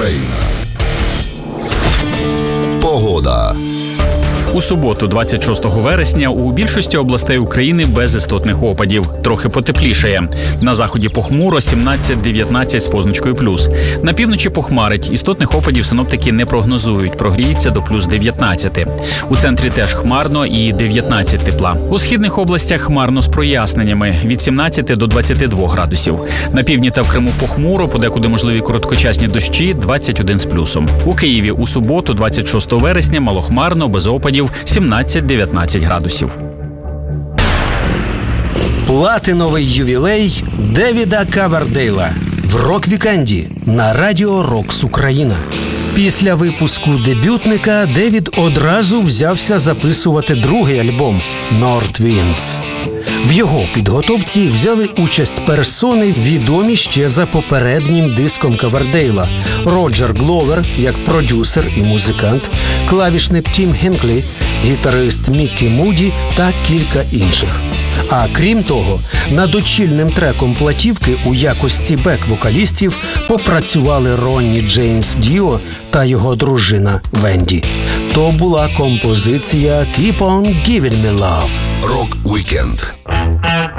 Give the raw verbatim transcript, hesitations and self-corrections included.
Україна. Погода. У суботу, двадцять шостого вересня, у більшості областей України без істотних опадів. Трохи потеплішає. На заході похмуро, сімнадцять-дев'ятнадцять з позначкою плюс. На півночі похмарить. Істотних опадів синоптики не прогнозують. Прогріється до плюс дев'ятнадцять. У центрі теж хмарно і дев'ятнадцять тепла. У східних областях хмарно з проясненнями. Від сімнадцяти до двадцяти двох градусів. На півдні та в Криму похмуро, подекуди можливі короткочасні дощі, двадцять один з плюсом. У Києві у суботу, двадцять шостого вересня, малохмарно, без опадів, сімнадцять-дев'ятнадцять градусів. Платиновий ювілей Девіда Ковердейла в рок-вікенді на радіо Рокс Україна. Після випуску дебютника Девід одразу взявся записувати другий альбом «North Winds». В його підготовці взяли участь персони, відомі ще за попереднім диском Ковердейла: Роджер Гловер як продюсер і музикант, клавішник Тім Гінклі, гітарист Міккі Муді та кілька інших. А крім того, над очільним треком платівки у якості бек-вокалістів попрацювали Ронні Джеймс Діо та його дружина Венді. То була композиція «Keep on Giving Me Love». Рок-вікенд